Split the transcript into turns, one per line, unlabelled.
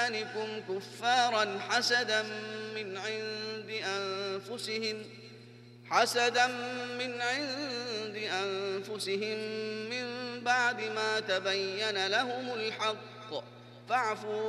كفارا حسدا من عند أنفسهم من بعد ما تبين لهم الحق فاعفوا